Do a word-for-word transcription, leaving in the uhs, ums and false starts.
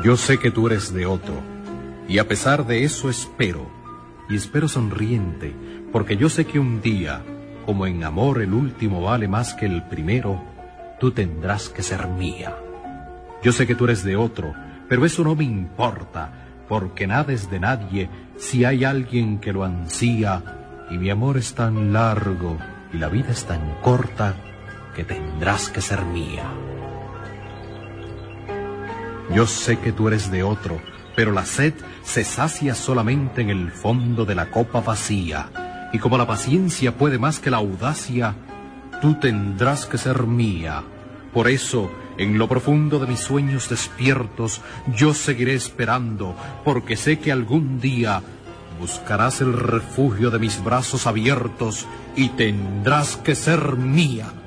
Yo sé que tú eres de otro, y a pesar de eso espero, y espero sonriente, porque yo sé que un día, como en amor el último vale más que el primero, tú tendrás que ser mía. Yo sé que tú eres de otro, pero eso no me importa, porque nada es de nadie si hay alguien que lo ansía, y mi amor es tan largo y la vida es tan corta que tendrás que ser mía. Yo sé que tú eres de otro, pero la sed se sacia solamente en el fondo de la copa vacía, y como la paciencia puede más que la audacia, tú tendrás que ser mía. Por eso, en lo profundo de mis sueños despiertos, yo seguiré esperando, porque sé que algún día buscarás el refugio de mis brazos abiertos y tendrás que ser mía.